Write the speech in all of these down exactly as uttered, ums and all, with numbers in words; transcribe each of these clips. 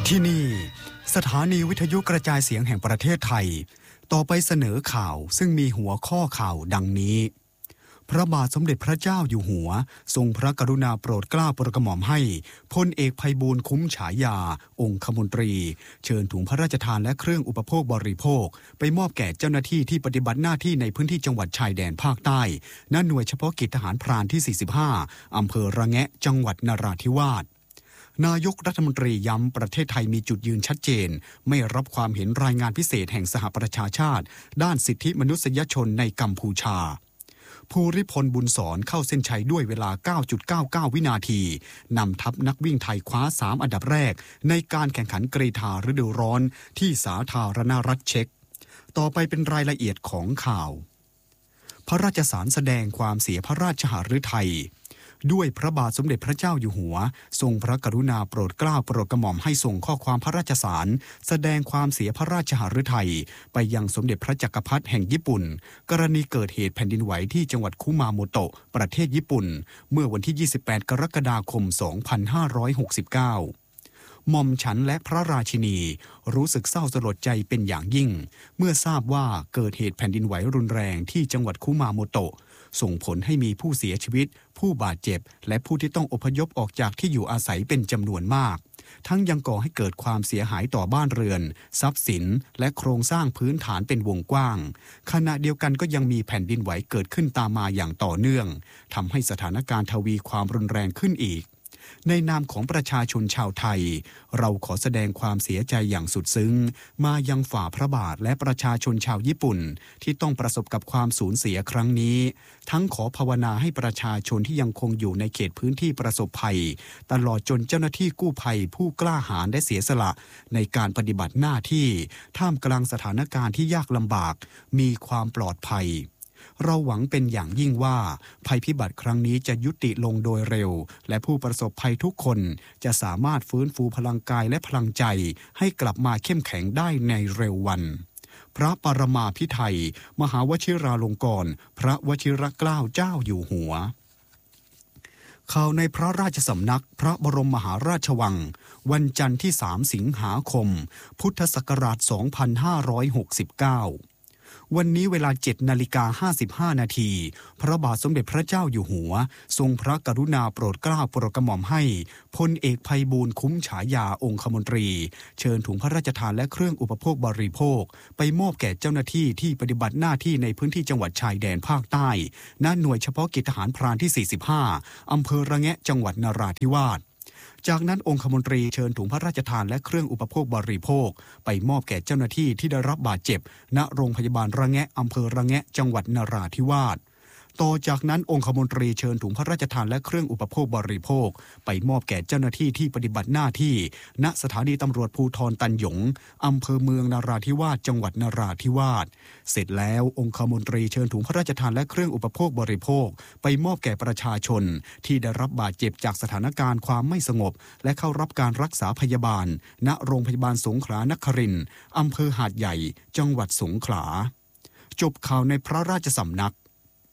ที่นี่สถานีวิทยุกระจายเสียงแห่งประเทศไทยต่อไปเสนอข่าวซึ่งมีหัวข้อข่าวดังนี้พระบาทสมเด็จพระเจ้าอยู่หัวทรงพระกรุณาโปรดเกล้าโปรดกระหม่อมให้พลเอกไพบูลย์คุ้มฉายาองคมนตรีเชิญถุงพระราชทานและเครื่องอุปโภคบริโภคไปมอบแก่เจ้าหน้าที่ที่ปฏิบัติหน้าที่ในพื้นที่จังหวัดชายแดนภาคใต้ณหน่วยเฉพาะกิจทหารพรานที่สี่สิบห้าอำเภอระแงะจังหวัดนราธิวาสนายกรัฐมนตรีย้ำประเทศไทยมีจุดยืนชัดเจนไม่รับความเห็นรายงานพิเศษแห่งสหประชาชาติด้านสิทธิมนุษยชนในกัมพูชาภูริพลบุญสอนเข้าเส้นชัยด้วยเวลา เก้าจุดเก้าเก้า วินาทีนำทัพนักวิ่งไทยคว้าสามอันดับแรกในการแข่งขันกรีฑาฤดูร้อนที่สาธารณรัฐเช็กต่อไปเป็นรายละเอียดของข่าวพระราชสารแสดงความเสียพระราชหฤทัยด้วยพระบาทสมเด็จพระเจ้าอยู่หัวทรงพระกรุณาโปรดเกล้าโปรดกระหม่อมให้ส่งข้อความพระราชสารแสดงความเสียพระราชหฤทัยไปยังสมเด็จพระจักรพรรดิแห่งญี่ปุ่นกรณีเกิดเหตุแผ่นดินไหวที่จังหวัดคุมาโมโตะประเทศญี่ปุ่นเมื่อวันที่ยี่สิบแปดกรกฎาคมสองพันห้าร้อยหกสิบเก้าหม่อมฉันและพระราชินีรู้สึกเศร้าสลดใจเป็นอย่างยิ่งเมื่อทราบว่าเกิดเหตุแผ่นดินไหวรุนแรงที่จังหวัดคุมาโมโตะส่งผลให้มีผู้เสียชีวิตผู้บาดเจ็บและผู้ที่ต้องอพยพออกจากที่อยู่อาศัยเป็นจำนวนมากทั้งยังก่อให้เกิดความเสียหายต่อบ้านเรือนทรัพย์สินและโครงสร้างพื้นฐานเป็นวงกว้างขณะเดียวกันก็ยังมีแผ่นดินไหวเกิดขึ้นตามมาอย่างต่อเนื่องทำให้สถานการณ์ทวีความรุนแรงขึ้นอีกในนามของประชาชนชาวไทยเราขอแสดงความเสียใจอย่างสุดซึ้งมายังฝ่าพระบาทและประชาชนชาวญี่ปุ่นที่ต้องประสบกับความสูญเสียครั้งนี้ทั้งขอภาวนาให้ประชาชนที่ยังคงอยู่ในเขตพื้นที่ประสบภัยตลอดจนเจ้าหน้าที่กู้ภัยผู้กล้าหาญได้เสียสละในการปฏิบัติหน้าที่ท่ามกลางสถานการณ์ที่ยากลำบากมีความปลอดภัยเราหวังเป็นอย่างยิ่งว่าภัยพิบัติครั้งนี้จะยุติลงโดยเร็วและผู้ประสบภัยทุกคนจะสามารถฟื้นฟูพลังกายและพลังใจให้กลับมาเข้มแข็งได้ในเร็ววันพระปรมาภิไธยมหาวชิราลงกรณ์พระวชิรเกล้าเจ้าอยู่หัวข่าวในพระราชสำนักพระบรมมหาราชวังวันจันทร์ที่สามสิงหาคมพุทธศักราชสองพันห้าร้อยหกสิบเก้าวันนี้เวลา เจ็ดนาฬิกาห้าสิบห้า นาทีพระบาทสมเด็จพระเจ้าอยู่หัวทรงพระกรุณาโปรดเกล้าโปรดกระหม่อมให้พลเอกไพบูลย์คุ้มฉายาองคมนตรีเชิญถุงพระราชทานและเครื่องอุปโภคบริโภคไปมอบแก่เจ้าหน้าที่ที่ปฏิบัติหน้าที่ในพื้นที่จังหวัดชายแดนภาคใต้ณหน่วยเฉพาะกิจทหารพรานที่สี่สิบห้าอำเภอระแงะจังหวัดนราธิวาสจากนั้นองคมนตรีเชิญถุงพระราชทานและเครื่องอุปโภคบริโภคไปมอบแก่เจ้าหน้าที่ที่ได้รับบาดเจ็บณโรงพยาบาลระแงะอำเภอระแงะจังหวัดนราธิวาสต่อจากนั้นองคมนตรีเชิญถุงพระราชทานและเครื่องอุปโภคบริโภคไปมอบแก่เจ้าหน้าที่ที่ปฏิบัติหน้าที่ณสถานีตำรวจภูธรตันหยงอำเภอเมืองนราธิวาสจังหวัดนราธิวาสเสร็จแล้วองคมนตรีเชิญถุงพระราชทานและเครื่องอุปโภคบริโภคไปมอบแก่ประชาชนที่ได้รับบาดเจ็บจากสถานการณ์ความไม่สงบและเข้ารับการรักษาพยาบาลณโรงพยาบาลสงขลานครินทร์อำเภอหาดใหญ่จังหวัดสงขลาจบข่าวในพระราชสำนัก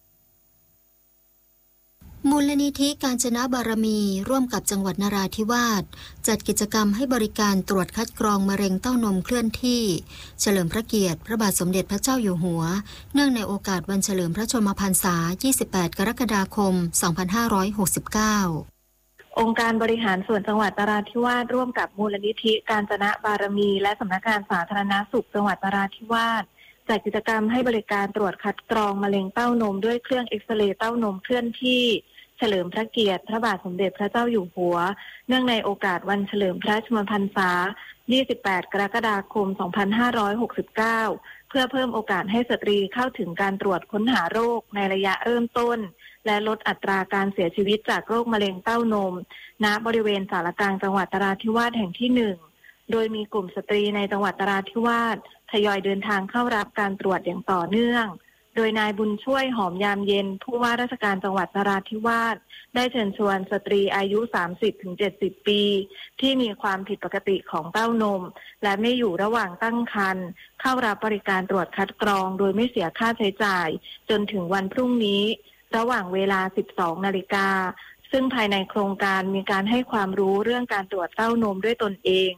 มูลนิธิกาญจนบารมีร่วมกับจังหวัดนราธิวาสจัดกิจกรรมให้บริการตรวจคัดกรองมะเร็งเต้านมเคลื่อนที่เฉลิมพระเกียรติพระบาทสมเด็จพระเจ้าอยู่หัวเนื่องในโอกาสวันเฉลิมพระชนมพรรษายี่สิบแปดกรกฎาคมสองพันห้าร้อยหกสิบเก้าองค์การบริหารส่วนจังหวัดนราธิวาสร่วมกับมูลนิธิกาญจนบารมีและสำนักงานสาธารณสุขจังหวัดนราธิวาสจัดกิจกรรมให้บริการตรวจคัดกรองมะเร็งเต้านมด้วยเครื่องเอ็กซเรย์เต้านมเคลื่อนที่เฉลิมพระเกียรติพระบาทสมเด็จพระเจ้าอยู่หัวเนื่องในโอกาสวันเฉลิมพระชนมพรรษายี่สิบแปดกรกฎาคมสองพันห้าร้อยหกสิบเก้าเพื่อเพิ่มโอกาสให้สตรีเข้าถึงการตรวจค้นหาโรคในระยะเริ่มต้นและลดอัตราการเสียชีวิตจากโรคมะเร็งเต้านมณบริเวณศาลกลางจังหวัดนราธิวาสแห่งที่หนึ่งโดยมีกลุ่มสตรีในจังหวัดนราธิวาสทยอยเดินทางเข้ารับการตรวจอย่างต่อเนื่องโดยนายบุญช่วยหอมยามเย็นผู้ว่าราชการจังหวัดนราธิวาสได้เชิญชวนสตรีอายุ สามสิบถึงเจ็ดสิบ ปีที่มีความผิดปกติของเต้านมและไม่อยู่ระหว่างตั้งครรภ์เข้ารับบริการตรวจคัดกรองโดยไม่เสียค่าใช้จ่ายจนถึงวันพรุ่งนี้ระหว่างเวลา สิบสองนาฬิกาซึ่งภายในโครงการมีการให้ความรู้เรื่องการตรวจเต้านมด้วยตนเอง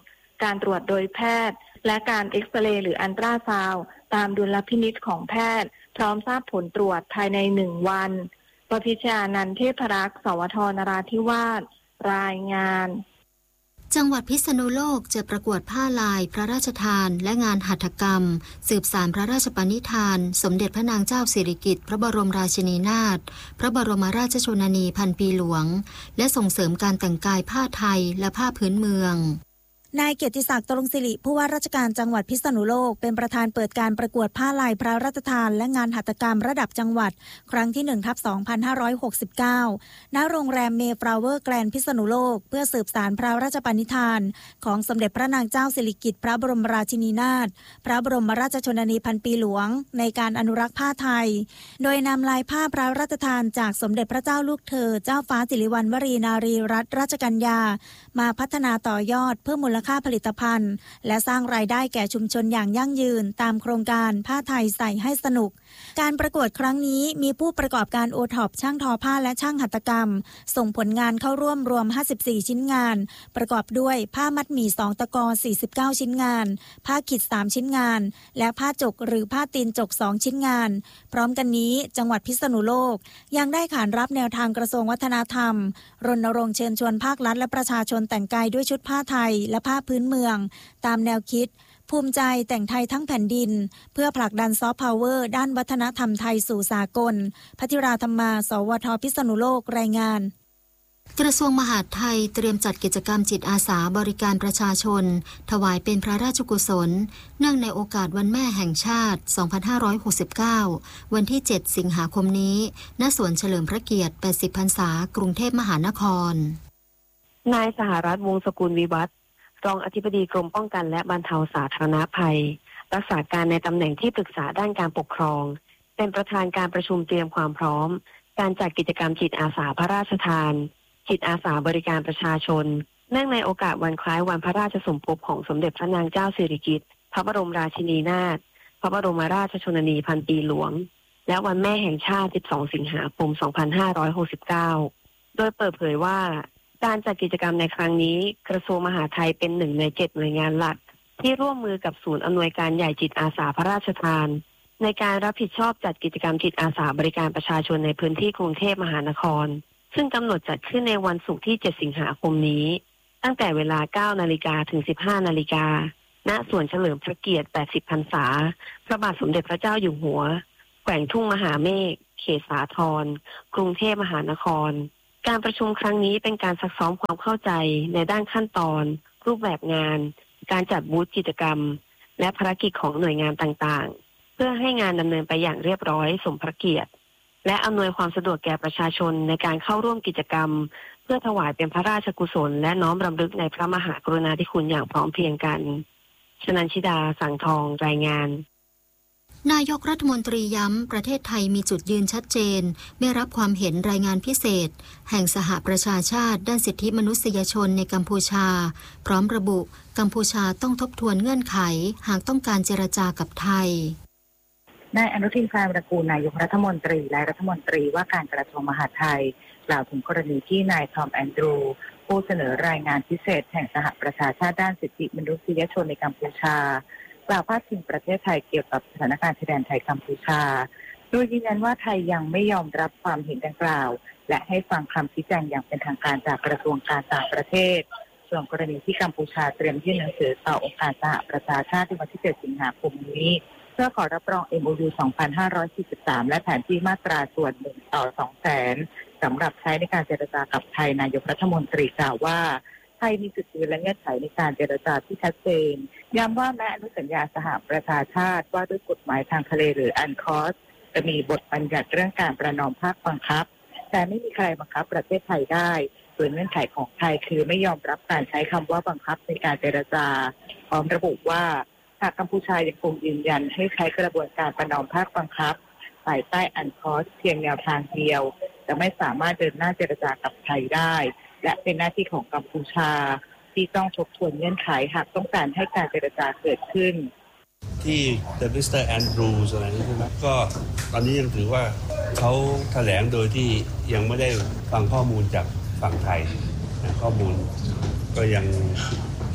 การตรวจโดยแพทย์และการเอ็กซเรย์หรืออัลตราซาวด์ตามดุลพินิจของแพทย์พร้อมทราบผลตรวจภายในหนึ่งวันประพิชญานันท์เทพรักษ์สวทนราธิวาสรายงานจังหวัดพิษณุโลกจะประกวดผ้าลายพระราชทานและงานหัตถกรรมสืบสานพระราชปณิธานสมเด็จพระนางเจ้าสิริกิติ์พระบรมราชินีนาถพระบรมราชชนนีพันปีหลวงและส่งเสริมการแต่งกายผ้าไทยและผ้าพื้นเมืองนายเกียรติศักดิ์ตรงศิริผู้ว่าราชการจังหวัดพิษณุโลกเป็นประธานเปิดการประกวดผ้าลายพระราชทานและงานหัตถกรรมระดับจังหวัดครั้งที่ หนึ่งทับสองพันห้าร้อยหกสิบเก้า ณ โรงแรมเมฟลาวเวอร์แกรนด์พิษณุโลกเพื่อสืบสานพระราชปณิธานของสมเด็จพระนางเจ้าสิริกิติ์พระบรมราชินีนาถพระบรมราชชนนีพันปีหลวงในการอนุรักษ์ผ้าไทยโดยนำลายผ้าพระราชทานจากสมเด็จพระเจ้าลูกเธอเจ้าฟ้าสิริวัณวรีนารีรัตนราชกัญญามาพัฒนาต่อยอดเพิ่มมูลค่าผลิตภัณฑ์และสร้างรายได้แก่ชุมชนอย่างยั่งยืนตามโครงการผ้าไทยใส่ให้สนุกการประกวดครั้งนี้มีผู้ประกอบการโอท็อปช่างทอผ้าและช่างหัตถกรรมส่งผลงานเข้าร่วมรวมห้าสิบสี่ชิ้นงานประกอบด้วยผ้ามัดหมี่สองตะกอสี่สิบเก้าชิ้นงานผ้าขิดสามชิ้นงานและผ้าจกหรือผ้าตีนจกสองชิ้นงานพร้อมกันนี้จังหวัดพิษณุโลกยังได้ขานรับแนวทางกระทรวงวัฒนธรรมรณรงค์เชิญชวนภาครัฐและประชาชนแต่งกายด้วยชุดผ้าไทยและผ้าพื้นเมืองตามแนวคิดภูมิใจแต่งไทยทั้งแผ่นดินเพื่อผลักดันซอฟต์พาวเวอร์ด้านวัฒนธรรมไทยสู่สากลพัทิราธรรมาสวทพิษณุโลกรายงานกระทรวงมหาดไทยเตรียมจัดกิจกรรมจิตอาสาบริการประชาชนถวายเป็นพระราชกุศลเนื่องในโอกาสวันแม่แห่งชาติสองพันห้าร้อยหกสิบเก้าวันที่เจ็ดสิงหาคมนี้ณสวนเฉลิมพระเกียรติแปดสิบพรรษากรุงเทพมหานครนายสหรัฐวงศ์สกุลวิวัฒน์รองอธิบดีกรมป้องกันและบรรเทาสาธารณภัยรักษาการในตำแหน่งที่ปรึกษาด้านการปกครองเป็นประธานการประชุมเตรียมความพร้อมการจัดกิจกรรมจิตอาสาพระราชทานจิตอาสาบริการประชาชนเนื่องในโอกาสวันคล้ายวันพระราชสมภพของสมเด็จพระนางเจ้าสิริกิติ์พระบรมราชินีนาถพระบรมราชชนนีพันปีหลวงและวันแม่แห่งชาติสิบสองสิงหาคมสองพันห้าร้อยหกสิบเก้าโดยเปิดเผยว่าการจัดกิจกรรมในครั้งนี้กระทรวงมหาดไทยเป็นหนึ่งในเจ็ดหน่วยงานหลักที่ร่วมมือกับศูนย์อำนวยการใหญ่จิตอาสาพระราชทานในการรับผิดชอบจัดกิจกรรมจิตอาสาบริการประชาชนในพื้นที่กรุงเทพมหานครซึ่งกำหนดจัดขึ้นในวันศุกร์ที่เจ็ดสิงหาคมนี้ตั้งแต่เวลา เก้านาฬิกา ถึง สิบห้านาฬิกาณสวนเฉลิมพระเกียรติแปดสิบพรรษาพระบาทสมเด็จพระเจ้าอยู่หัวแขวงทุ่งมหาเมฆเขตสาทรกรุงเทพมหานครการประชุมครั้งนี้เป็นการซักซ้อมความเข้าใจในด้านขั้นตอนรูปแบบงานการจัดบูธกิจกรรมและภารกิจของหน่วยงานต่างๆเพื่อให้งานดำเนินไปอย่างเรียบร้อยสมพระเกียรติและอำนวยความสะดวกแก่ประชาชนในการเข้าร่วมกิจกรรมเพื่อถวายเป็นพระราชกุศลและน้อมรำลึกในพระมหากรุณาธิคุณอย่างพร้อมเพรียงกันชนันชิดาสังทองรายงานนายกรัฐมนตรีย้ำประเทศไทยมีจุดยืนชัดเจนไม่รับความเห็นรายงานพิเศษแห่งสหประชาชาติด้านสิทธิมนุษยชนในกัมพูชาพร้อมระบุกัมพูชาต้องทบทวนเงื่อนไขหากต้องการเจรจากับไทยนายอนุทินชาญวิรากูลนายกรัฐมนตรีและรัฐมนตรีว่าการกระทรวงมหาดไทยกล่าวถึงกรณีที่นายทอมแอนดรูผู้เสนอรายงานพิเศษแห่งสหประชาชาติด้านสิทธิมนุษยชนในกัมพูชากล่าวพาดพิงประเทศไทยเกี่ยวกับสถานการณ์ชายแดนไทยกัมพูชาโดยยืนยันว่าไทยยังไม่ยอมรับความเห็นดังกล่าวและให้ฟังคำชี้แจงอย่างเป็นทางการจากกระทรวงการต่างประเทศส่วนกรณีที่กัมพูชาเตรียมยื่นหนังสือต่อองค์การสหประชาชาติในวันที่เจ็ดสิงหาคมนี้เพื่อขอรับรอง เอ็ม โอ ยู สองพันห้าร้อยสี่สิบสาม และแผนที่มาตราส่วนหนึ่งต่อ สองแสน สำหรับใช้ในการเจรจากับไทยนายกรัฐมนตรีกล่าวว่าไทยมีจุดยืนและเงื่อนไขในการเจรจาที่ชัดเจนย้ำว่าแม้อนุสัญญาสหประชาชาติว่าด้วยกฎหมายทางทะเลหรืออันคอสจะมีบทบัญญัติเรื่องการประนอมภาคบังคับแต่ไม่มีใครบังคับประเทศไทยได้ส่วนเงื่อนไขของไทยคือไม่ยอมรับการใช้คำว่าบังคับในการเจรจาพร้อมระบุว่าหากกัมพูชายังคงยืนยันให้ใช้กระบวนการประนอมภาคบังคับภายใต้อันคอสเพียงแนวทางเดียวจะไม่สามารถเดินหน้าเจรจากับไทยได้และเป็นหน้าที่ของกัมพูชาที่ต้องทบทวนเงื่อนไขหากต้องการให้การเจรจาเกิดขึ้นที่มิสเตอร์แอนดรูสอะไรนี้ใช่ไหมก็ตอนนี้ยังถือว่าเขาแถลงโดยที่ยังไม่ได้ฟังข้อมูลจากฝั่งไทยนะข้อมูลก็ยังค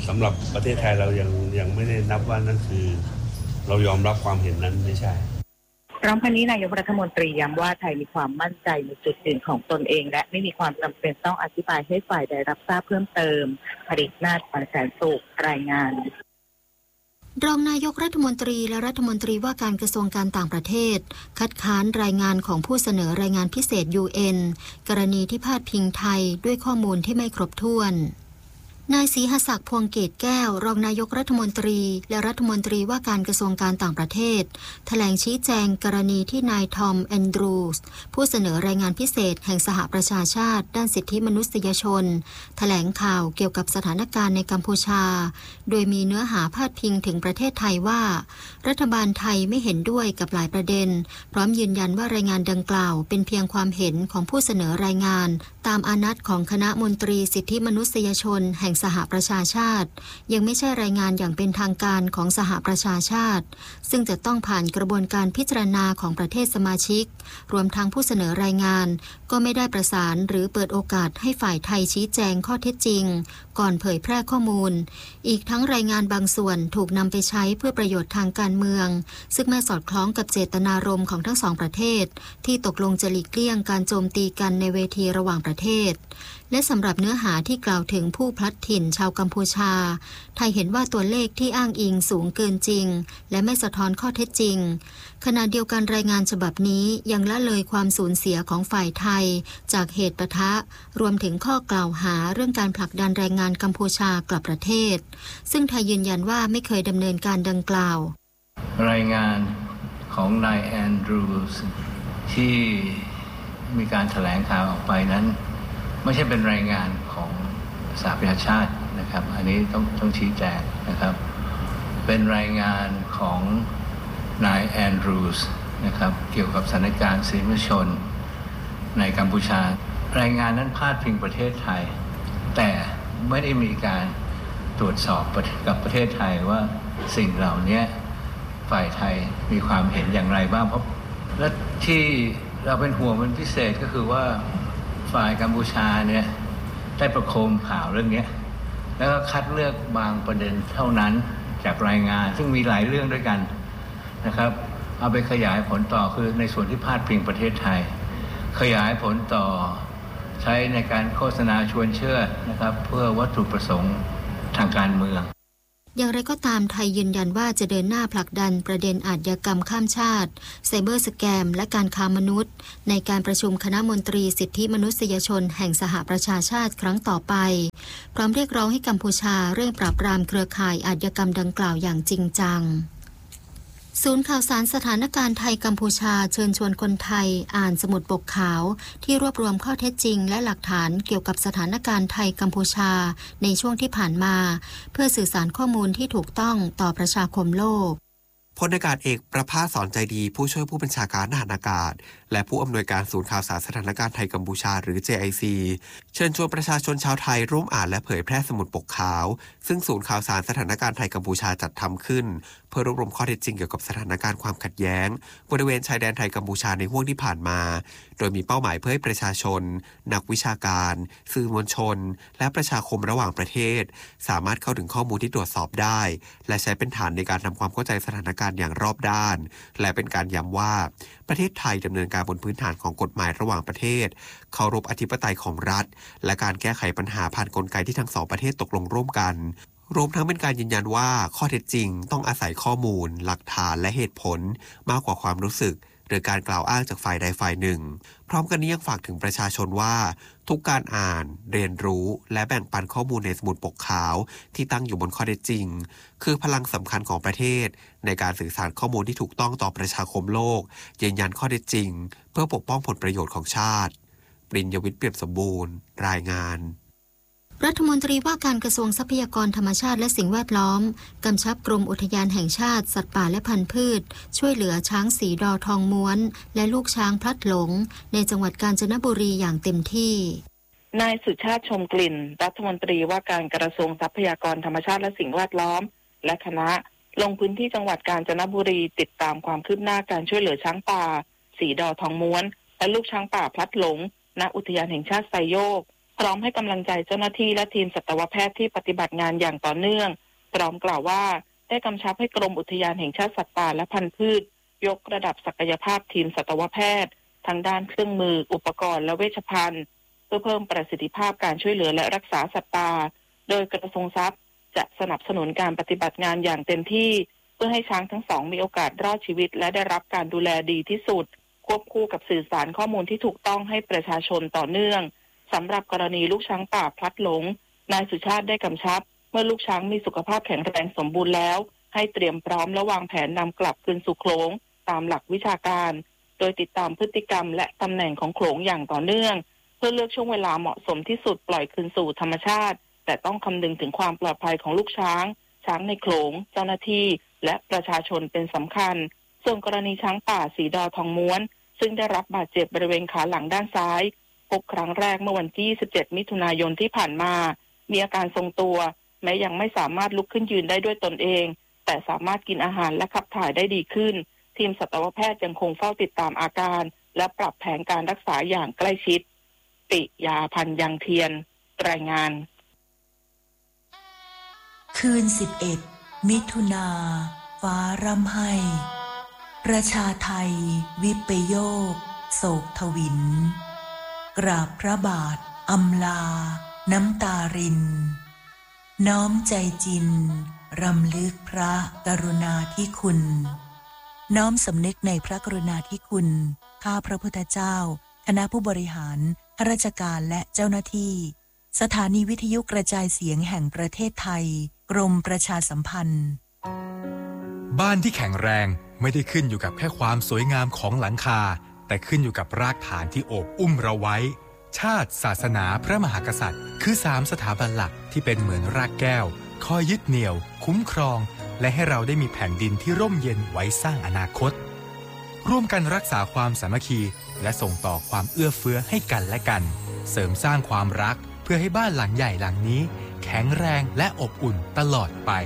สำหรับประเทศไทยเรายังยังไม่ได้นับว่านั่นคือเรายอมรับความเห็นนั้นไม่ใช่พร้อมกันนี้นายกรัฐมนตรีย้ำว่าไทยมีความมั่นใจในจุดยืนของตนเองและไม่มีความจำเป็นต้องอธิบายให้ฝ่ายใดรับทราบเพิ่มเติมผลิตนาฏปันแสนสุขรายงานรองนายกรัฐมนตรีและรัฐมนตรีว่าการกระทรวงการต่างประเทศคัดค้านรายงานของผู้เสนอรายงานพิเศษ ยู เอ็น กรณีที่พาดพิงไทยด้วยข้อมูลที่ไม่ครบถ้วนนายศรีหศักดิ์พวงเกตแก้วรองนายกรัฐมนตรีและรัฐมนตรีว่าการกระทรวงการต่างประเทศแถลงชี้แจงกรณีที่นายทอมแอนดรูสผู้เสนอรายงานพิเศษแห่งสหประชาชาติด้านสิทธิมนุษยชนแถลงข่าวเกี่ยวกับสถานการณ์ในกัมพูชาโดยมีเนื้อหาพาดพิงถึงประเทศไทยว่ารัฐบาลไทยไม่เห็นด้วยกับหลายประเด็นพร้อมยืนยันว่ารายงานดังกล่าวเป็นเพียงความเห็นของผู้เสนอรายงานตามอานัตของคณะมนตรีสิทธิมนุษยชนแห่งสหประชาชาติยังไม่ใช่รายงานอย่างเป็นทางการของสหประชาชาติซึ่งจะต้องผ่านกระบวนการพิจารณาของประเทศสมาชิกรวมทั้งผู้เสนอรายงานก็ไม่ได้ประสานหรือเปิดโอกาสให้ฝ่ายไทยชี้แจงข้อเท็จจริงก่อนเผยแพร่ข้อมูลอีกทั้งรายงานบางส่วนถูกนำไปใช้เพื่อประโยชน์ทางการเมืองซึ่งไม่สอดคล้องกับเจตนารมณ์ของทั้งสองประเทศที่ตกลงจะหลีกเลี่ยงการโจมตีกันในเวทีระหว่างประเทศและสำหรับเนื้อหาที่กล่าวถึงผู้พลัดถิ่นชาวกัมพูชาไทยเห็นว่าตัวเลขที่อ้างอิงสูงเกินจริงและไม่สะท้อนข้อเท็จจริงขณะเดียวกันรายงานฉบับนี้ยังละเลยความสูญเสียของฝ่ายไทยจากเหตุปะทะรวมถึงข้อกล่าวหาเรื่องการผลักดันแรงงานกัมพูชากลับประเทศซึ่งไทยยืนยันว่าไม่เคยดำเนินการดังกล่าวรายงานของนายแอนดรูส์ที่มีการแถลงข่าวออกไปนั้นไม่ใช่เป็นรายงานของสหประชาชาตินะครับอันนี้ต้องต้องชี้แจงนะครับเป็นรายงานของนายแอนดรูส์นะครับเกี่ยวกับสถานการณ์สิทธิมนุษยชนในกัมพูชารายงานนั้นพาดพิงประเทศไทยแต่ไม่ได้มีการตรวจสอบกับประเทศไทยว่าสิ่งเหล่านี้ฝ่ายไทยมีความเห็นอย่างไรบ้างเพราะและที่เราเป็นห่วงเป็นพิเศษก็คือว่าฝ่ายกัมพูชาเนี่ยได้ประโคมข่าวเรื่องนี้แล้วก็คัดเลือกบางประเด็นเท่านั้นจากรายงานซึ่งมีหลายเรื่องด้วยกันนะครับเอาไปขยายผลต่อคือในส่วนที่พาดพิงประเทศไทยขยายผลต่อใช้ในการโฆษณาชวนเชื่อนะครับเพื่อวัตถุประสงค์ทางการเมืองอย่างไรก็ตามไทยยืนยันว่าจะเดินหน้าผลักดันประเด็นอาชญากรรมข้ามชาติไซเบอร์สแกมและการค้ามนุษย์ในการประชุมคณะมนตรีสิทธิมนุษยชนแห่งสหประชาชาติครั้งต่อไปพร้อมเรียกร้องให้กัมพูชาเร่งปราบปรามเครือข่ายอาชญากรรมดังกล่าวอย่างจริงจังศูนย์ข่าวสารสถานการณ์ไทยกัมพูชาเชิญชวนคนไทยอ่านสมุดปกขาวที่รวบรวมข้อเท็จจริงและหลักฐานเกี่ยวกับสถานการณ์ไทยกัมพูชาในช่วงที่ผ่านมาเพื่อสื่อสารข้อมูลที่ถูกต้องต่อประชาคมโลกพลอากาศเอกประภาสสอนใจดีผู้ช่วยผู้บัญชาการทหารอากาศและผู้อำนวยการศูนย์ข่าวสารสถานการณ์ไทยกัมพูชาหรือ เจ ไอ ซี เชิญชวนประชาชนชาวไทยร่วมอ่านและเผยแพร่สมุดปกขาวซึ่งศูนย์ข่าวสารสถานการณ์ไทยกัมพูชาจัดทำขึ้นเพื่อรวบรวมข้อเท็จจริงเกี่ยวกับสถานการณ์ความขัดแย้งบริเวณชายแดนไทยกัมพูชาในห้วงที่ผ่านมาโดยมีเป้าหมายเพื่อให้ประชาชนนักวิชาการสื่อมวลชนและประชาคมระหว่างประเทศสามารถเข้าถึงข้อมูลที่ตรวจสอบได้และใช้เป็นฐานในการทำความเข้าใจสถานการณ์อย่างรอบด้านและเป็นการย้ำว่าประเทศไทยดำเนินการบนพื้นฐานของกฎหมายระหว่างประเทศเคารพอธิปไตยของรัฐและการแก้ไขปัญหาผ่านกลไกที่ทั้งสองประเทศตกลงร่วมกันรวมทั้งเป็นการยืนยันว่าข้อเท็จจริงต้องอาศัยข้อมูลหลักฐานและเหตุผลมากกว่าความรู้สึกหรือการกล่าวอ้างจากฝ่ายใดฝ่ายหนึ่งพร้อมกันนี้ยังฝากถึงประชาชนว่าทุกการอ่านเรียนรู้และแบ่งปันข้อมูลในสมุดปกขาวที่ตั้งอยู่บนข้อเท็จจริงคือพลังสำคัญของประเทศในการสื่อสารข้อมูลที่ถูกต้องต่อประชาคมโลกยืนยันข้อเท็จจริงเพื่อปกป้องผลประโยชน์ของชาติปริญญวิทย์เปี่ยมสมบูรณ์รายงานรัฐมนตรีว่าการกระทรวงทรัพยากรธรรมชาติและสิ่งแวดล้อมกำชับกรมอุทยานแห่งชาติสัตว์ป่าและพันธุ์พืชช่วยเหลือช้างสีดอทองม้วนและลูกช้างพลัดหลงในจังหวัดกาญจนบุรีอย่างเต็มที่นายสุชาติชมกลิ่นรัฐมนตรีว่าการกระทรวงทรัพยากรธรรมชาติและสิ่งแวดล้อมและคณะลงพื้นที่จังหวัดกาญจนบุรีติดตามความคืบหน้าการช่วยเหลือช้างป่าสีดอทองม้วนและลูกช้างป่าพลัดหลงณอุทยานแห่งชาติไซโยกพร้อมให้กำลังใจเจ้าหน้าที่และทีมสัตวแพทย์ที่ปฏิบัติงานอย่างต่อเนื่องพร้อมกล่าวว่าได้กำชับให้กรมอุทยานแห่งชาติสัตว์ป่าและพันธุ์พืชยกระดับศักยภาพทีมสัตวแพทย์ทางด้านเครื่องมืออุปกรณ์และเวชภัณฑ์เพื่อเพิ่มประสิทธิภาพการช่วยเหลือและรักษาสัตว์ป่าโดยกระทรวงทรัพย์จะสนับสนุนการปฏิบัติงานอย่างเต็มที่เพื่อให้ช้างทั้งสองมีโอกาสรอดชีวิตและได้รับการดูแลดีที่สุดควบคู่กับสื่อสารข้อมูลที่ถูกต้องให้ประชาชนต่อเนื่องสำหรับกรณีลูกช้างป่าพลัดหลงนายสุชาติได้กำชับเมื่อลูกช้างมีสุขภาพแข็งแรงสมบูรณ์แล้วให้เตรียมพร้อมและวางแผนนำกลับคืนสู่โขลงตามหลักวิชาการโดยติดตามพฤติกรรมและตำแหน่งของโขลงอย่างต่อเนื่องเพื่อเลือกช่วงเวลาเหมาะสมที่สุดปล่อยคืนสู่ธรรมชาติแต่ต้องคำนึงถึงความปลอดภัยของลูกช้างช้างในโขลงเจ้าหน้าที่และประชาชนเป็นสำคัญส่วนกรณีช้างป่าสีดอทองม้วนซึ่งได้รับบาดเจ็บบริเวณขาหลังด้านซ้ายพบครั้งแรกเมื่อวันที่ยี่สิบเจ็ดมิถุนายนที่ผ่านมามีอาการทรงตัวแม้ยังไม่สามารถลุกขึ้นยืนได้ด้วยตนเองแต่สามารถกินอาหารและขับถ่ายได้ดีขึ้นทีมสัตวแพทย์ยังคงเฝ้าติดตามอาการและปรับแผนการรักษาอย่างใกล้ชิดปิยาพันธ์ยังเทียนรายงานคืนสิบเอ็ดมิถุนาฟ้าร่ำไห้ประชาไทยวิปโยคโศกทวินกราบพระบาทอำลาน้ำตารินน้อมใจจินรำลึกพระกรุณาธิคุณน้อมสำนึกในพระกรุณาธิคุณข้าพระพุทธเจ้าคณะผู้บริหารข้าราชการและเจ้าหน้าที่สถานีวิทยุกระจายเสียงแห่งประเทศไทยกรมประชาสัมพันธ์บ้านที่แข็งแรงไม่ได้ขึ้นอยู่กับแค่ความสวยงามของหลังคาแต่ขึ้นอยู่กับรากฐานที่โอบอุ้มเราไว้ชาติศาสนาพระมหากษัตริย์คือสามสถาบันหลักที่เป็นเหมือนรากแก้วคอยยึดเหนี่ยวคุ้มครองและให้เราได้มีแผ่นดินที่ร่มเย็นไว้สร้างอนาคตร่วมกันรักษาความสามัคคีและส่งต่อความเอื้อเฟื้อให้กันและกันเสริมสร้างความรักเพื่อให้บ้านหลังใหญ่หลังนี้แข็งแรงและอบอุ่นตลอดไป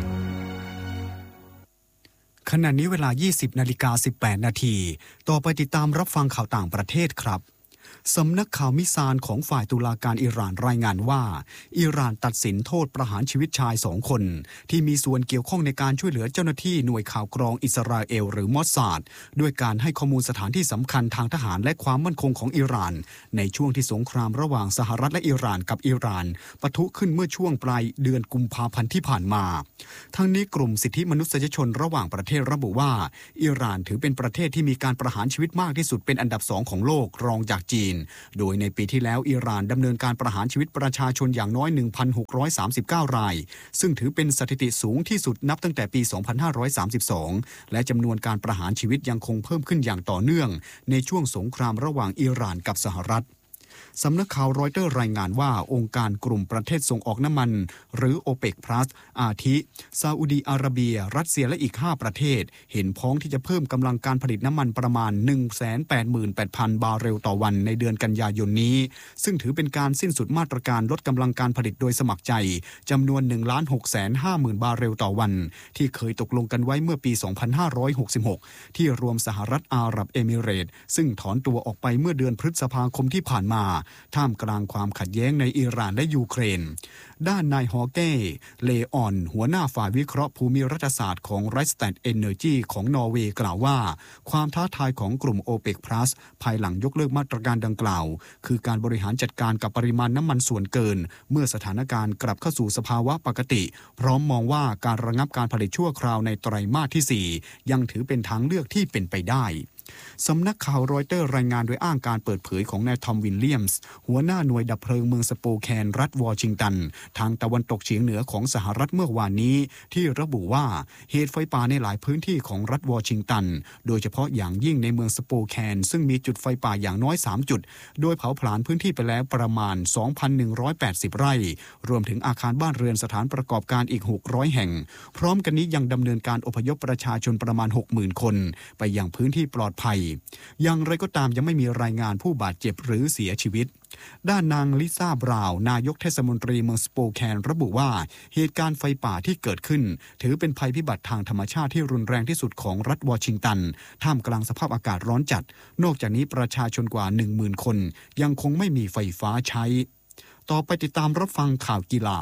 ขณะนี้เวลา ยี่สิบนาฬิกาสิบแปดนาทีต่อไปติดตามรับฟังข่าวต่างประเทศครับสำนักข่าวมิซานของฝ่ายตุลาการอิหร่านรายงานว่าอิหร่านตัดสินโทษประหารชีวิตชายสองคนที่มีส่วนเกี่ยวข้องในการช่วยเหลือเจ้าหน้าที่หน่วยข่าวกรองอิสราเอลหรือมอสซาดด้วยการให้ข้อมูลสถานที่สำคัญทางทหารและความมั่นคงของอิหร่านในช่วงที่สงครามระหว่างสหรัฐและอิหร่านกับอิหร่านปะทุขึ้นเมื่อช่วงปลายเดือนกุมภาพันธ์ที่ผ่านมาทั้งนี้กลุ่มสิทธิมนุษยชนระหว่างประเทศระบุว่าอิหร่านถือเป็นประเทศที่มีการประหารชีวิตมากที่สุดเป็นอันดับสองของโลกรองจากจีนโดยในปีที่แล้วอิหร่านดำเนินการประหารชีวิตประชาชนอย่างน้อย หนึ่งพันหกร้อยสามสิบเก้า รายซึ่งถือเป็นสถิติสูงที่สุดนับตั้งแต่ปี สองพันห้าร้อยสามสิบสอง และจำนวนการประหารชีวิตยังคงเพิ่มขึ้นอย่างต่อเนื่องในช่วงสงครามระหว่างอิหร่านกับสหรัฐสำนักข่าวรอยเตอร์รายงานว่าองค์การกลุ่มประเทศส่งออกน้ำมันหรือ โอเปก พลัส อาทิซาอุดีอาระเบียรัสเซียและอีกห้าประเทศเห็นพ้องที่จะเพิ่มกำลังการผลิตน้ำมันประมาณ หนึ่งแสนแปดหมื่นแปดพัน บาร์เรลต่อวันในเดือนกันยายนนี้ซึ่งถือเป็นการสิ้นสุดมาตรการลดกำลังการผลิตโดยสมัครใจจำนวน หนึ่งล้านหกแสนห้าหมื่น บาร์เรลต่อวันที่เคยตกลงกันไว้เมื่อปี สองพันห้าร้อยหกสิบหก ที่รวมสหรัฐอาหรับเอมิเรตส์ซึ่งถอนตัวออกไปเมื่อเดือนพฤษภาคมที่ผ่านมาท่ามกลางความขัดแย้งในอิหร่านและยูเครนด้านนายฮอเก้เลออนหัวหน้าฝ่ายวิเคราะห์ภูมิรัฐศาสตร์ของ Rystad Energy ของนอร์เวย์กล่าวว่าความท้าทายของกลุ่ม โอเปก พลัส ภายหลังยกเลิกมาตรการดังกล่าวคือการบริหารจัดการกับปริมาณน้ำมันส่วนเกินเมื่อสถานการณ์กลับเข้าสู่สภาวะปกติพร้อมมองว่าการระงับการผลิตชั่วคราวในไตรมาสที่สี่ยังถือเป็นทางเลือกที่เป็นไปได้สำนักข่าวรอยเตอร์รายงานโดยอ้างการเปิดเผยของนายทอมวิลเลียมส์หัวหน้าหน่วยดับเพลิงเมืองสโปแคนรัฐวอชิงตันทางตะวันตกเฉียงเหนือของสหรัฐเมื่อวานนี้ที่ระบุว่าเหตุไฟป่าในหลายพื้นที่ของรัฐวอชิงตันโดยเฉพาะอย่างยิ่งในเมืองสโปแคนซึ่งมีจุดไฟป่าอย่างน้อยสามจุดโดยเผาผลาญพื้นที่ไปแล้วประมาณ สองพันหนึ่งร้อยแปดสิบ ไร่รวมถึงอาคารบ้านเรือนสถานประกอบการอีกหกร้อยแห่งพร้อมกันนี้ยังดำเนินการอพยพประชาชนประมาณ หกหมื่น คนไปยังพื้นที่ปลอดภัยอย่างไรก็ตามยังไม่มีรายงานผู้บาดเจ็บหรือเสียชีวิตด้านนางลิซ่าบราวน์นายกเทศมนตรีเมืองสโปแคนระบุว่าเหตุการณ์ไฟป่าที่เกิดขึ้นถือเป็นภัยพิบัติทางธรรมชาติที่รุนแรงที่สุดของรัฐวอชิงตันท่ามกลางสภาพอากาศร้อนจัดนอกจากนี้ประชาชนกว่า หนึ่งหมื่น คนยังคงไม่มีไฟฟ้าใช้ต่อไปติดตามรับฟังข่าวกีฬา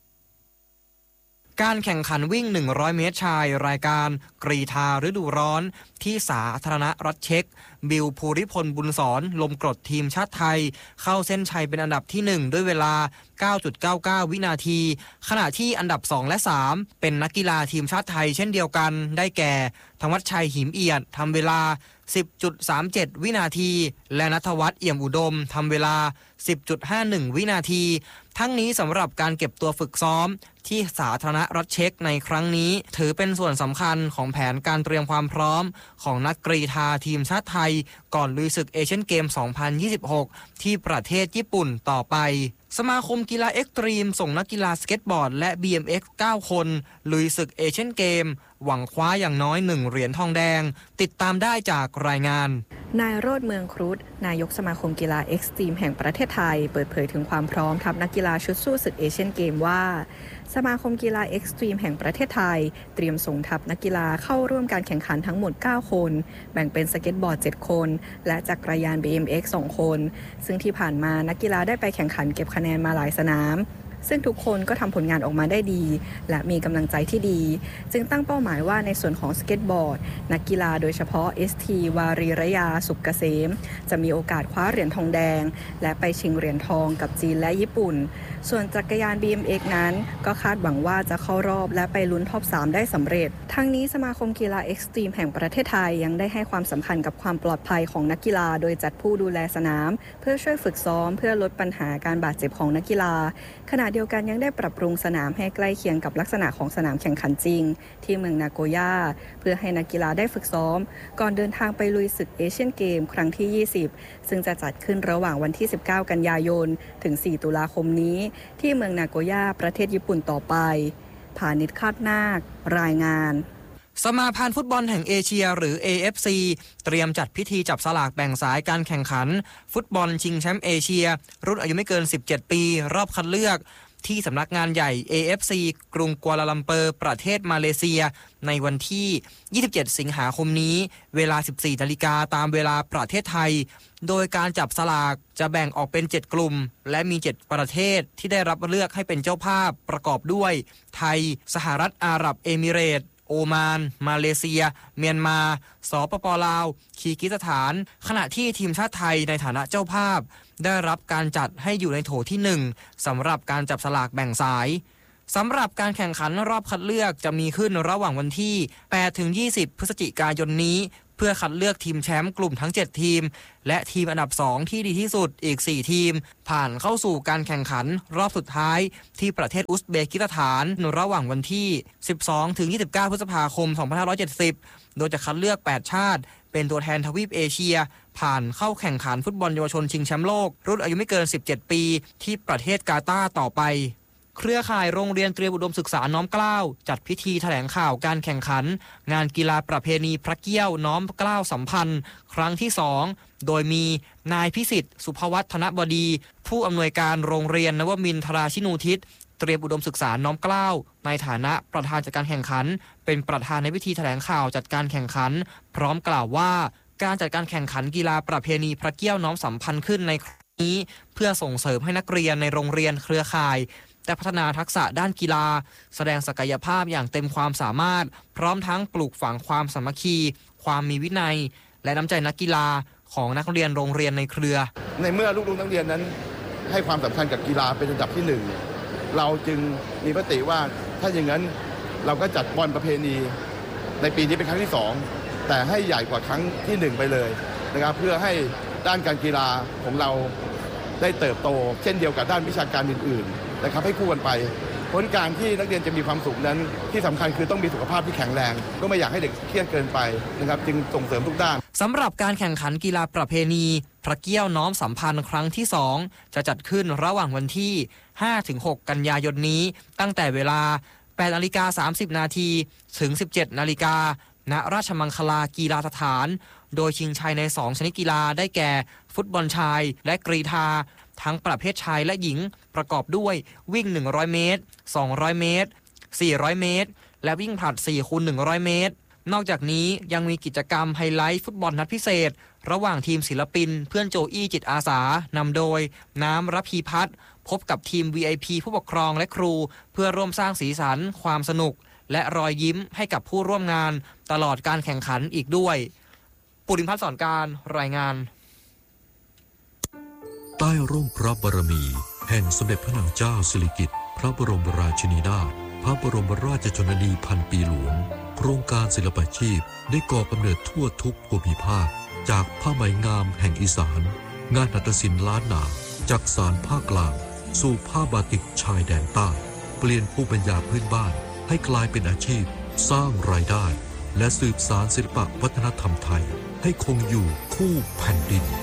การแข่งขันวิ่งหนึ่งร้อยเมตรชายรายการกรีฑาฤดูร้อนที่สาธารณรัฐเช็กบิลภูริพลบุญสอนลมกรดทีมชาติไทยเข้าเส้นชัยเป็นอันดับที่หนึ่งด้วยเวลา เก้าจุดเก้าเก้า วินาทีขณะที่อันดับสองและสามเป็นนักกีฬาทีมชาติไทยเช่นเดียวกันได้แก่ธวัชชัยหิมเอียดทำเวลา สิบจุดสามเจ็ด วินาทีและณัฐวัฒน์เอี่ยมอุดมทำเวลา สิบจุดห้าหนึ่ง วินาทีทั้งนี้สำหรับการเก็บตัวฝึกซ้อมที่สาธารณรัฐเช็กในครั้งนี้ถือเป็นส่วนสำคัญของแผนการเตรียมความพร้อมของนักกรีฑาทีมชาติไทยก่อนลุยศึกเอเชียนเกม สองพันยี่สิบหก ที่ประเทศญี่ปุ่นต่อไปสมาคมกีฬาเอ็กซ์ตรีมส่งนักกีฬาสเก็ตบอร์ดและ บี เอ็ม เอ็กซ์ เก้า คนลุยศึกเอเชียนเกมหวังคว้าอย่างน้อยหนึ่งเหรียญทองแดงติดตามได้จากรายงานนายโรจน์เมืองครุฑนายกสมาคมกีฬาเอ็กซ์ตรีมแห่งประเทศไทยเปิดเผยถึงความพร้อมทัพนักกีฬาชุดสู้ศึกเอเชียนเกมว่าสมาคมกีฬาเอ็กซ์ตรีมแห่งประเทศไทยเตรียมส่งทัพนักกีฬาเข้าร่วมการแข่งขันทั้งหมดเก้าคนแบ่งเป็นสเก็ตบอร์ดเจ็ดคนและจักรยาน บี เอ็ม เอ็กซ์ สองคนซึ่งที่ผ่านมานักกีฬาได้ไปแข่งขันเก็บคะแนนมาหลายสนามซึ่งทุกคนก็ทำผลงานออกมาได้ดีและมีกำลังใจที่ดีจึงตั้งเป้าหมายว่าในส่วนของสเก็ตบอร์ดนักกีฬาโดยเฉพาะ เอส ที วารีระยาสุขเกษมจะมีโอกาสคว้าเหรียญทองแดงและไปชิงเหรียญทองกับจีนและญี่ปุ่นส่วนจักรยาน บี เอ็ม เอ็กซ์ นั้นก็คาดหวังว่าจะเข้ารอบและไปลุ้นท็อปสามได้สำเร็จทั้งนี้สมาคมกีฬาเอ็กซ์ตรีมแห่งประเทศไทยยังได้ให้ความสำคัญกับความปลอดภัยของนักกีฬาโดยจัดผู้ดูแลสนามเพื่อช่วยฝึกซ้อมเพื่อลดปัญหาการบาดเจ็บของนักกีฬาขณะเดียวกันยังได้ปรับปรุงสนามให้ใกล้เคียงกับลักษณะของสนามแข่งขันจริงที่เมืองนาโกย่าเพื่อให้นักกีฬาได้ฝึกซ้อมก่อนเดินทางไปลุยศึกเอเชียนเกมครั้งที่ยี่สิบซึ่งจะจัดขึ้นระหว่างวันที่สิบเก้ากันยายนถึงสี่ตุลาคมนี้ที่เมืองนาโกย่าประเทศญี่ปุ่นต่อไปพานิชคาดนาครายงานสมาพันธ์ฟุตบอลแห่งเอเชียหรือ เอ เอฟ ซี เตรียมจัดพิธีจับสลากแบ่งสายการแข่งขันฟุตบอลชิงแชมป์เอเชียรุ่นอายุไม่เกินสิบเจ็ดปีรอบคัดเลือกที่สำนักงานใหญ่ เอ เอฟ ซี กรุงกัวลาลัมเปอร์ประเทศมาเลเซียในวันที่ยี่สิบเจ็ดสิงหาคมนี้เวลา สิบสี่นาฬิกาตามเวลาประเทศไทยโดยการจับสลากจะแบ่งออกเป็นเจ็ดกลุ่มและมีเจ็ดประเทศที่ได้รับเลือกให้เป็นเจ้าภาพประกอบด้วยไทยสหรัฐอาหรับเอมิเรตส์โอมานมาเลเซียเมียนมาสปป.ลาวคีร์กิสถานขณะที่ทีมชาติไทยในฐานะเจ้าภาพได้รับการจัดให้อยู่ในโถที่หนึ่งสำหรับการจับสลากแบ่งสายสำหรับการแข่งขันรอบคัดเลือกจะมีขึ้นระหว่างวันที่แปดถึงยี่สิบพฤศจิกายนนี้เพื่อคัดเลือกทีมแชมป์กลุ่มทั้งเจ็ดทีมและทีมอันดับสองที่ดีที่สุดอีกสี่ทีมผ่านเข้าสู่การแข่งขันรอบสุดท้ายที่ประเทศอุซเบกิสถานระหว่างวันที่สิบสองถึงยี่สิบเก้าพฤษภาคมสองพันห้าร้อยเจ็ดสิบโดยจะคัดเลือกแปดชาติเป็นตัวแทนทวีปเอเชียผ่านเข้าแข่งขันฟุตบอลเยาวชนชิงแชมป์โลกรุ่นอายุไม่เกินสิบเจ็ดปีที่ประเทศกาตาร์ต่อไปเครือข่ายโรงเรียนเตรียมอุดมศึกษาน้อมเกล้าจัดพิธีแถลงข่าวการแข่งขันงานกีฬาประเพณีพระเกี้ยวน้อมเกล้าสัมพันธ์ครั้งที่สองโดยมีนายพิสิทธิ์สุภวัฒนบดีผู้อำนวยการโรงเรียนนวมินทราชินูทิศเตรียมอุดมศึกษาน้อมเกล้าในฐานะประธานจัดการแข่งขันเป็นประธานในพิธีแถลงข่าวจัดการแข่งขันพร้อมกล่าวว่าการจัดการแข่งขันกีฬาประเพณีพระเกี้ยวน้อมสัมพันธ์ขึ้นในครั้งนี้เพื่อส่งเสริมให้นักเรียนในโรงเรียนเครือข่ายแต่พัฒนาทักษะด้านกีฬาแสดงศักยภาพอย่างเต็มความสามารถพร้อมทั้งปลูกฝังความสามัคคีความมีวินัยและน้ำใจนักกีฬาของนักเรียนโรงเรียนในเครือในเมื่อลูกๆนักเรียนนั้นให้ความสำคัญกับกีฬาเป็นอันดับที่หนึ่งเราจึงมีมติว่าถ้าอย่างนั้นเราก็จัดบอลประเพณีในปีนี้เป็นครั้งที่สองแต่ให้ใหญ่กว่าครั้งที่หนึ่งไปเลยนะครับเพื่อให้ด้านการกีฬาของเราได้เติบโตเช่นเดียวกับด้านวิชาการอื่นๆนะครับให้คู่กันไปผลการที่นักเรียนจะมีความสุขนั้นที่สำคัญคือต้องมีสุขภาพที่แข็งแรงก็ไม่อยากให้เด็กเครียดเกินไปนะครับจึงส่งเสริมทุกด้านสำหรับการแข่งขันกีฬาประเพณีพระเกี้ยวน้อมสัมพันธ์ครั้งที่สองจะจัดขึ้นระหว่างวันที่ห้าถึงหกกันยายนนี้ตั้งแต่เวลาแปดนาฬิกาสามสิบนาทีถึงสิบเจ็ดนาฬิกาณราชมังคลากีฬาสถานโดยชิงชัยในสองชนิดกีฬาได้แก่ฟุตบอลชายและกรีฑาทั้งประเภทชายและหญิงประกอบด้วยวิ่งหนึ่งร้อยเมตรสองร้อยเมตรสี่ร้อยเมตรและวิ่งผลัด สี่คูณหนึ่งร้อย เมตรนอกจากนี้ยังมีกิจกรรมไฮไลท์ฟุตบอลนัดพิเศษระหว่างทีมศิลปินเพื่อนโจอี้จิตอาสานำโดยน้ำระพีพัฒน์พบกับทีม วี ไอ พี ผู้ปกครองและครูเพื่อร่วมสร้างสีสันความสนุกและรอยยิ้มให้กับผู้ร่วมงานตลอดการแข่งขันอีกด้วยปุริมพัฒน์สอนการรายงานใต้ร่มพระบารมีแห่งสมเด็จพระนางเจ้าสิริกิติ์พระบรมราชินีนาถพระบรมราชชนนีพันปีหลวงโครงการศิลปาชีพได้ก่อกำเนิดทั่วทุกภูมิภาคจากผ้าไหมงามแห่งอีสานงานหัตถศิลป์ล้านนาจากสารภาคกลางสู่ผ้าบาติกชายแดนใต้เปลี่ยนภูมิปัญญาพื้นบ้านให้กลายเป็นอาชีพสร้างรายได้และสืบสานศิลปวัฒนธรรมไทยให้คงอยู่คู่แผ่นดิน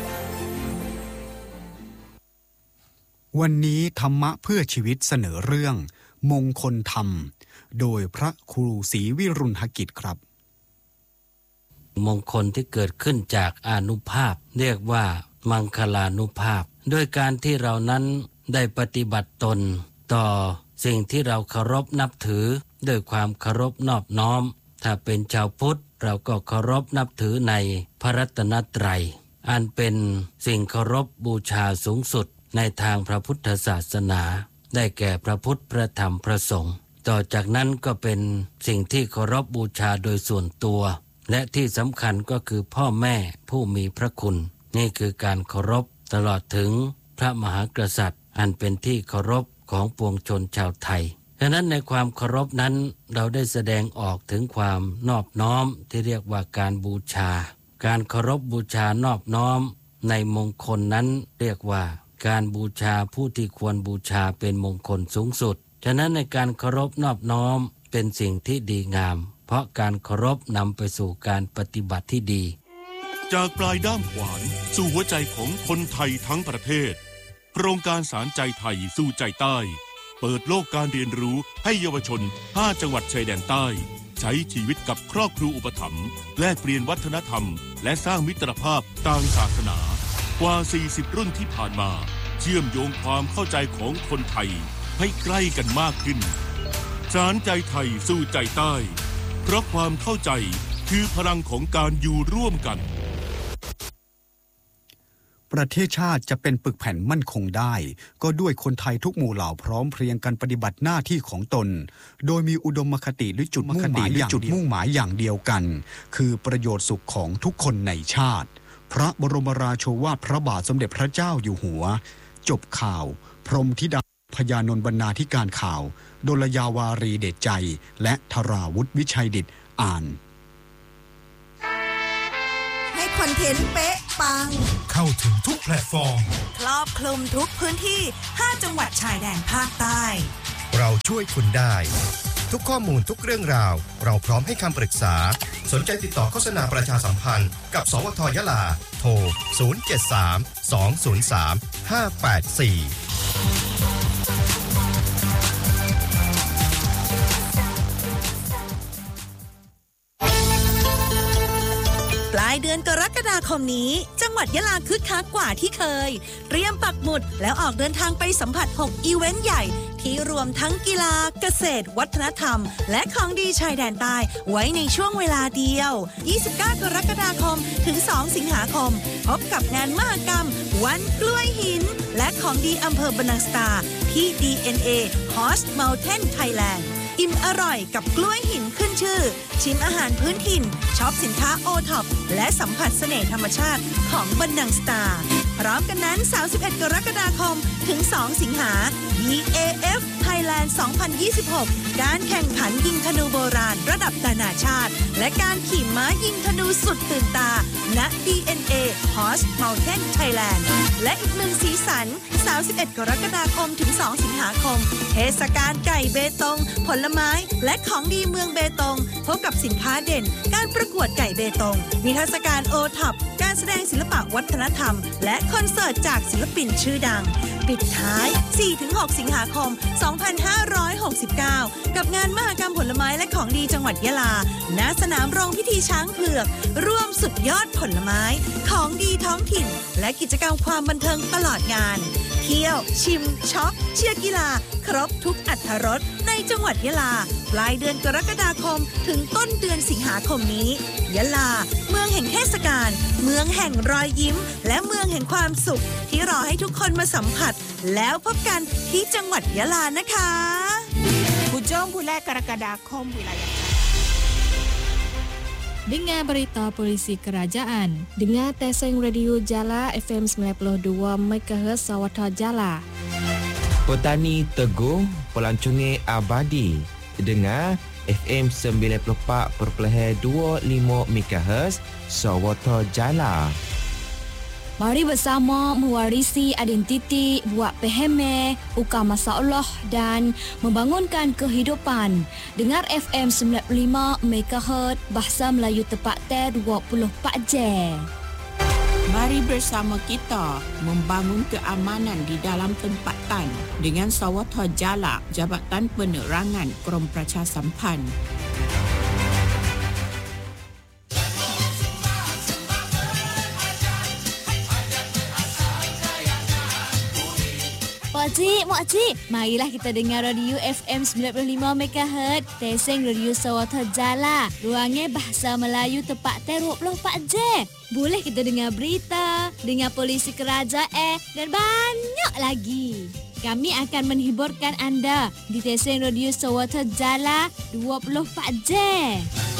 วันนี้ธรรมะเพื่อชีวิตเสนอเรื่องมงคลธรรมโดยพระครูศรีวิรุณหกิจครับมงคลที่เกิดขึ้นจากอานุภาพเรียกว่ามังคลานุภาพด้วยการที่เรานั้นได้ปฏิบัติตนต่อสิ่งที่เราเคารพนับถือด้วยความเคารพนอบน้อมถ้าเป็นชาวพุทธเราก็เคารพนับถือในพระรัตนตรัยอันเป็นสิ่งเคารพบูชาสูงสุดในทางพระพุทธศาสนาได้แก่พระพุทธพระธรรมพระสงฆ์ต่อจากนั้นก็เป็นสิ่งที่เคารพบูชาโดยส่วนตัวและที่สำคัญก็คือพ่อแม่ผู้มีพระคุณนี่คือการเคารพตลอดถึงพระมหากษัตริย์อันเป็นที่เคารพของปวงชนชาวไทยฉะนั้นในความเคารพนั้นเราได้แสดงออกถึงความนอบน้อมที่เรียกว่าการบูชาการเคารพบูชานอบน้อมในมงคลนั้นเรียกว่าการบูชาผู้ที่ควรบูชาเป็นมงคลสูงสุดฉะนั้นในการเคารพนอบน้อมเป็นสิ่งที่ดีงามเพราะการเคารพนำไปสู่การปฏิบัติที่ดีจากปลายด้ามขวานสู่หัวใจของคนไทยทั้งประเทศโครงการสารใจไทยสู่ใจใต้เปิดโลกการเรียนรู้ให้เยาวชนห้าจังหวัดชายแดนใต้ใช้ชีวิตกับครอบครัวอุปถัมภ์แลกเปลี่ยนวัฒนธรรมและสร้างมิตรภาพทางศาสนากว่าสี่สิบรุ่นที่ผ่านมาเชื่อมโยงความเข้าใจของคนไทยให้ใกล้กันมากขึ้นสารใจไทยสู่ใจใต้เพราะความเข้าใจคือพลังของการอยู่ร่วมกันประเทศชาติจะเป็นปึกแผ่นมั่นคงได้ก็ด้วยคนไทยทุกหมู่เหล่าพร้อมเพรียงกันปฏิบัติหน้าที่ของตนโดยมีอุดมคติหรือจุดมุ่งหมายอย่างจุดมุ่งหมายอย่างเดียวกันคือประโยชน์สุขของทุกคนในชาติพระบรมราโชวาทพระบาทสมเด็จพระเจ้าอยู่หัวจบข่าวพรหมธิดาพญานนท์บรรณาธิการข่าวดลยาวารีเดชใจและธราวุฒิวิชัยดิษฐ์อ่านให้คอนเทนต์เป๊ะปังเข้าถึงทุกแพลตฟอร์มครอบคลุมทุกพื้นที่ห้าจังหวัดชายแดนภาคใต้เราช่วยคุณได้ทุกข้อมูลทุกเรื่องราวเราพร้อมให้คำปรึกษาสนใจติดต่อโฆษณาประชาสัมพันธ์กับสวทยะลาโทรศูนย์ เจ็ด สาม สอง ศูนย์ สาม ห้า แปด สี่ปลายเดือนกรกฎาคมนี้จังหวัดยะลาคึกคักกว่าที่เคยเตรียมปักหมุดแล้วออกเดินทางไปสัมผัสหกอีเวนต์ใหญ่ที่รวมทั้งกีฬาเกษตรวัฒนธรรมและของดีชายแดนใต้ไว้ในช่วงเวลาเดียวยี่สิบเก้ากรกฎาคมถึงสองสิงหาคมพบกับงานมหกรรมวันกล้วยหินและของดีอำเภอบรรนังสตาที่ ดี เอ็น เอ Horse Mountain Thailandอิ่มอร่อยกับกล้วยหินขึ้นชื่อชิมอาหารพื้นถิ่นช็อปสินค้าโอท็อปและสัมผัสเสน่ห์ธรรมชาติของบรรนังสตาร์พร้อมกันนั้นสามสิบเอ็ดกรกฎาคมถึงสองสิงหา บี เอ เอฟ Thailand สองพันยี่สิบหกการแข่งขันยิงธนูโบราณระดับนานาชาติและการขี่ม้ายิงธนูสุดตื่นตาณ ดี เอ็น เอ Horse Mountain Thailand และอีกหนึ่งสีสันสามสิบเอ็ดกรกฎาคมถึงสองสิงหาคมเทศกาลไก่เบตงผลไม้และของดีเมืองเบตงพบกับสินค้าเด่นการประกวดไก่เบตงมีเทศกาลโอท็อปการแสดงศิลปะวัฒนธรรมและคอนเสิร์ตจากศิลปินชื่อดังปิดท้าย สี่ถึงหก สิงหาคม สองพันห้าร้อยหกสิบเก้า กับงานมหกรรมผลไม้และของดีจังหวัดยะลาณสนามโรงพิธีช้างเผือกร่วมสุดยอดผลไม้ของดีท้องถิ่นและกิจกรรมความบันเทิงตลอดงานเที่ยวชิมช็อปเชียร์กีฬาครบทุกอรรถรสในจังหวัดยะลาปลายเดือนกรกฎาคมถึงต้นเดือนสิงหาคมนี้ยะลาเมืองแห่งเทศกาลเมืองแห่งรอยยิ้มและเมืองแห่งความสุขที่รอให้ทุกคนมาสัมผัสแล้วพบกันที่จังหวัดยะลานะคะ Hujung bulan Kara-Kara Kom wilayah Dengar berita polisi kerajaan. Dengar Teseng Radio Jala F M sembilan puluh dua megahertz Sawata Jala. Petani Teguh Pelancongan Abadi. Dengar F M sembilan puluh empat perpuluhan dua lima megahertz Sawata Jala. Mari bersama mewarisi identiti, buat peheme, ukar masalah dan membangunkan kehidupan. Dengar F M sembilan puluh lima megahertz Bahasa Melayu Tepatnya dua puluh empat jam. Mari bersama kita membangun keamanan di dalam tempatan dengan Sawata Jala, Jabatan Penerangan Krom Praca Sampan. Makcik, makcik, marilah kita dengar radio F M sembilan puluh lima megahertz Teseng Radio Sawata Jala. Ruangnya Bahasa Melayu Tepatnya dua puluh empat jam. Boleh kita dengar berita, dengar polisi kerajaan dan banyak lagi. Kami akan menghiburkan anda di Teseng Radio Sawata Jala dua puluh empat jam.